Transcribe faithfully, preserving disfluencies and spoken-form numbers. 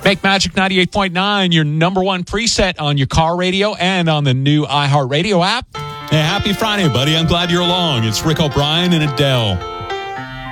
Make Magic ninety-eight point nine your number one preset on your car radio and on the new iHeartRadio app. Hey, happy Friday, buddy. I'm glad you're along. It's Rick O'Brien and Adele.